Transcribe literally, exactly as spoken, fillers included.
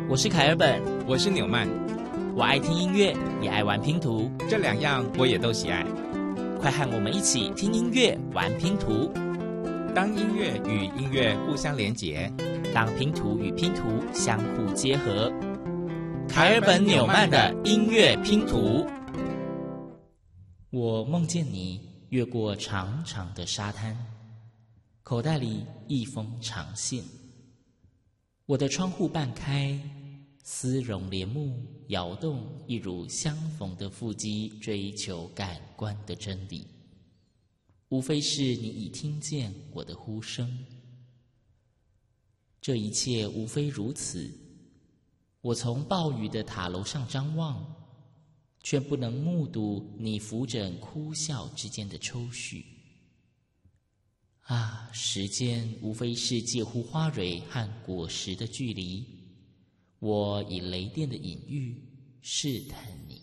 我是凯尔本， 我是纽曼。 我爱听音乐，也爱玩拼图， 这两样我也都喜爱。 快和我们一起听音乐，玩拼图。 当音乐与音乐互相连结， 当拼图与拼图相互结合。凯尔本纽曼的音乐拼图。我梦见你越过长长的沙滩，口袋里一封长信。我的窗户半开，丝绒帘幕摇动，一如相逢的腹肌追求感官的真理。无非是你已听见我的呼声。这一切无非如此。我从暴雨的塔楼上张望，却不能目睹你扶枕哭笑之间的抽搐。啊，时间无非是介乎花蕊和果实的距离。我以雷电的隐喻试探你。